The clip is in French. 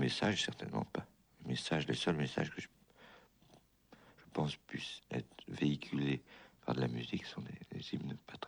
message, certainement pas. Les seuls messages que je pense puissent être véhiculés par de la musique sont les hymnes patriotiques.